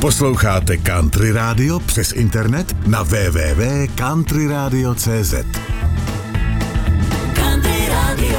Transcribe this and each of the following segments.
Posloucháte Country Radio přes internet na www.countryradio.cz. Country Radio.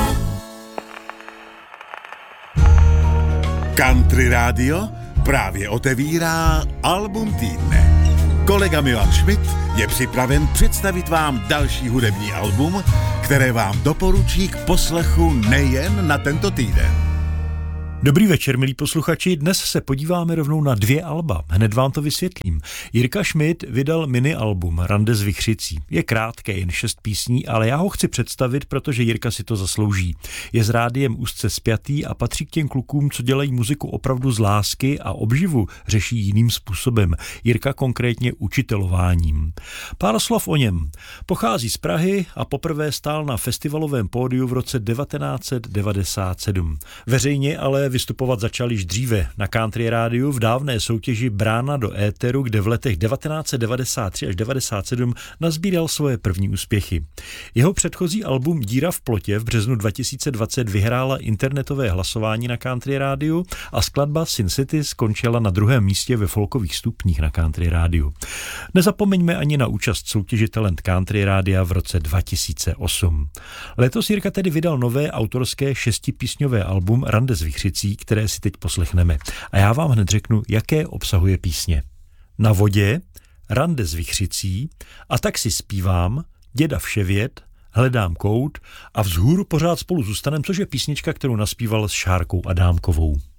Country Radio právě otevírá album týdne. Kolega Milan Schmidt je připraven představit vám další hudební album, které vám doporučí k poslechu nejen na tento týden. Dobrý večer, milí posluchači. Dnes se podíváme rovnou na 2 alba. Hned vám to vysvětlím. Jirka Schmidt vydal mini-album Rande s Vichřicí. Je krátké, jen 6 písní, ale já ho chci představit, protože Jirka si to zaslouží. Je s rádiem úzce spjatý a patří k těm klukům, co dělají muziku opravdu z lásky a obživu řeší jiným způsobem. Jirka konkrétně učitelováním. Pár slov o něm. Pochází z Prahy a poprvé stál na festivalovém pódiu v roce 1997. Veřejně ale vystupovat začal již dříve na Country Rádiu v dávné soutěži Brána do éteru, kde v letech 1993 až 1997 nazbíral svoje první úspěchy. Jeho předchozí album Díra v plotě v březnu 2020 vyhrála internetové hlasování na Country Rádiu a skladba Sin City skončila na 2. místě ve folkových stupních na Country Rádiu. Nezapomeňme ani na účast soutěži Talent Country Rádia v roce 2008. Letos Jirka tedy vydal nové autorské 6písňové album Rande s Vichřicí, které si teď poslechneme. A já vám hned řeknu, jaké obsahuje písně. Na vodě, Rande s Vichřicí, A tak si zpívám, Děda vševěd, Hledám kout a Vzhůru pořád spolu zůstanem, což je písnička, kterou naspíval s Šárkou Adámkovou.